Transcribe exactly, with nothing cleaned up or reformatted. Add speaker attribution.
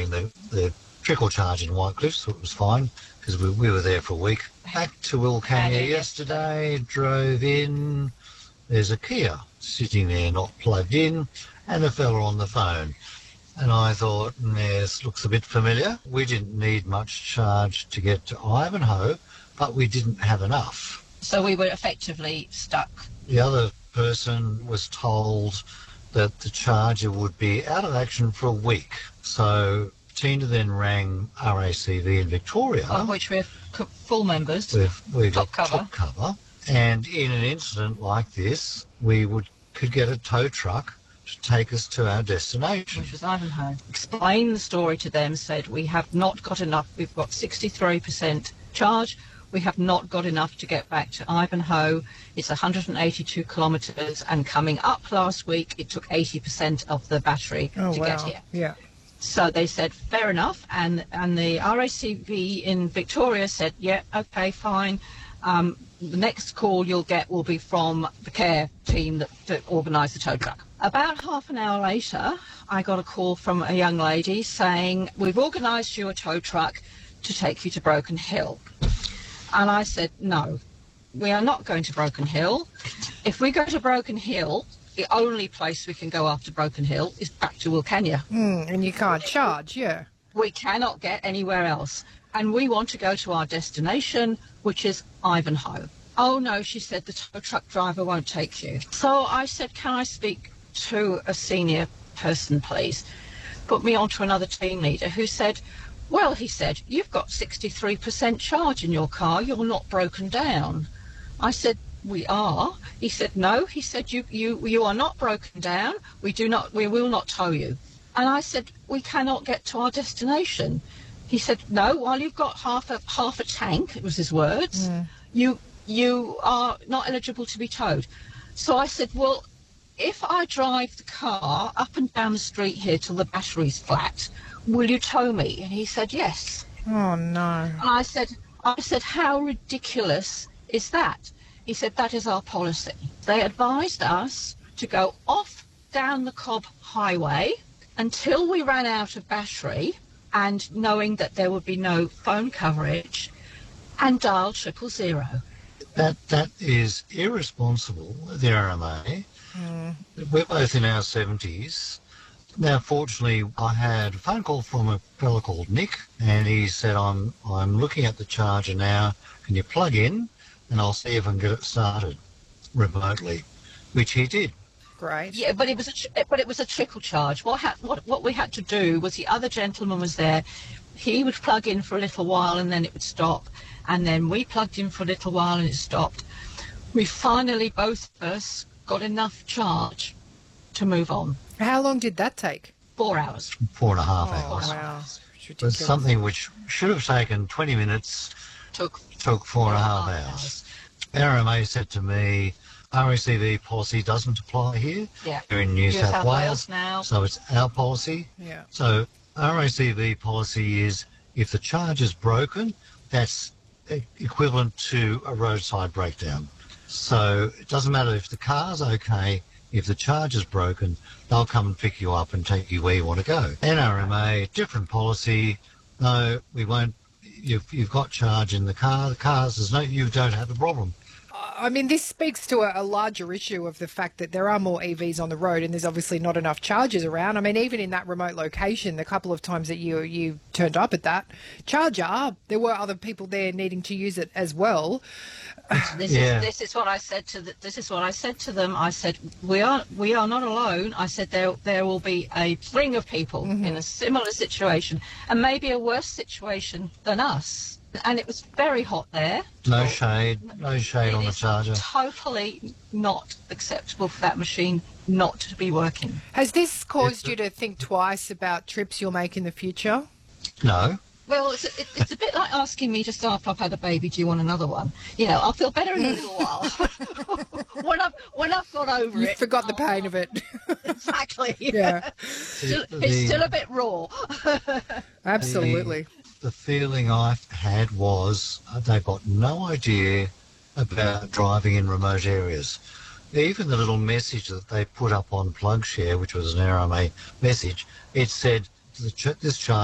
Speaker 1: doing the, the trickle charge in White Cliffs, so it was fine because we, we were there for a week. Back to Wilcannia yesterday, drove in. There's a Kia sitting there not plugged in and a fella on the phone. And I thought, mm, this looks a bit familiar. We didn't need much charge to get to Ivanhoe, but we didn't have enough.
Speaker 2: So we were effectively stuck.
Speaker 1: The other person was told that the charger would be out of action for a week. So Tina then rang R A C V in Victoria.
Speaker 2: Of which we're full members.
Speaker 1: We've, we got
Speaker 2: top cover.
Speaker 1: top cover. And in an incident like this, we would could get a tow truck to take us to our destination.
Speaker 2: Which was Ivanhoe. Explained the story to them, said we have not got enough, we've got sixty-three percent charge, we have not got enough to get back to Ivanhoe. It's one hundred eighty-two kilometres, and coming up last week it took eighty percent of the battery
Speaker 3: oh,
Speaker 2: to
Speaker 3: wow.
Speaker 2: get here.
Speaker 3: Yeah.
Speaker 2: So they said, fair enough, and, and the R A C V in Victoria said, yeah, okay, fine. Um, the next call you'll get will be from the care team that, that organised the tow truck. About half an hour later, I got a call from a young lady saying, we've organised you a tow truck to take you to Broken Hill. And I said, no, we are not going to Broken Hill. If we go to Broken Hill, the only place we can go after Broken Hill is back to Wilcannia.
Speaker 3: Mm, and you can't charge, yeah.
Speaker 2: We cannot get anywhere else. And we want to go to our destination, which is Ivanhoe. Oh, no, she said, the tow truck driver won't take you. So I said, can I speak to a senior person, please? Put me on to another team leader who said, well, he said, you've got sixty-three percent charge in your car. You're not broken down. I said, we are. He said, no. He said, you, you, you are not broken down. We do not, we will not tow you. And I said, we cannot get to our destination. He said, no, while you've got half a half a tank, it was his words, mm. you you are not eligible to be towed. So I said, well, if I drive the car up and down the street here till the battery's flat, will you tow me? And he said, yes.
Speaker 3: Oh, no.
Speaker 2: And I said, I said, how ridiculous is that? He said, that is our policy. They advised us to go off down the Cobb Highway until we ran out of battery, and knowing that there would be no phone coverage, and dial triple zero.
Speaker 1: That that is irresponsible, the R M A. Mm. We're both in our seventies. Now, fortunately, I had a phone call from a fellow called Nick, and he said, I'm, I'm looking at the charger now. Can you plug in, and I'll see if I can get it started remotely, which he did.
Speaker 3: Great.
Speaker 2: Yeah, but it was a tr- but it was a trickle charge. What ha- what what we had to do was, the other gentleman was there. He would plug in for a little while and then it would stop, and then we plugged in for a little while and it stopped. We finally, both of us, got enough charge to move on.
Speaker 3: How long did that take?
Speaker 2: Four hours.
Speaker 1: Four and a half
Speaker 3: oh,
Speaker 1: hours.
Speaker 3: Wow.
Speaker 1: But something which should have taken twenty minutes
Speaker 2: took
Speaker 1: took four and a half hours. R M A said to me, R A C V policy doesn't apply here.
Speaker 2: Yeah.
Speaker 1: You're in New,
Speaker 2: New
Speaker 1: South,
Speaker 2: South
Speaker 1: Wales,
Speaker 2: Wales now.
Speaker 1: So it's our policy.
Speaker 3: Yeah.
Speaker 1: So R A C V policy is, if the charge is broken, that's equivalent to a roadside breakdown. So it doesn't matter if the car's okay, if the charge is broken, they'll come and pick you up and take you where you want to go. N R M A, different policy. No, we won't. You've, you've got charge in the car. The cars, there's no, you don't have a problem.
Speaker 3: I mean, this speaks to a, a larger issue of the fact that there are more E Vs on the road and there's obviously not enough chargers around. I mean, even in that remote location, the couple of times that you you turned up at that charger, there were other people there needing to use it as well.
Speaker 2: This
Speaker 1: yeah.
Speaker 2: is this is what I said to the, this is what I said to them. I said, we are we are not alone. I said there there will be a ring of people mm-hmm. in a similar situation, and maybe a worse situation than us. And it was very hot there.
Speaker 1: No shade, no shade
Speaker 2: it
Speaker 1: on the charger.
Speaker 2: Totally not acceptable for that machine not to be working.
Speaker 3: Has this caused you to think twice about trips you'll make in the future?
Speaker 1: No.
Speaker 2: Well, it's a, it, it's a bit like asking me just after I've had a baby, do you want another one? You know, I'll feel better in a little while. when I've when I've got over
Speaker 3: You've
Speaker 2: it.
Speaker 3: forgot the pain of it.
Speaker 2: Exactly.
Speaker 3: Yeah.
Speaker 2: Still,
Speaker 1: The-
Speaker 2: it's still a bit raw.
Speaker 3: Absolutely.
Speaker 1: The feeling I had was uh, they've got no idea about driving in remote areas. Even the little message that they put up on PlugShare, which was an R M A message, it said, this charge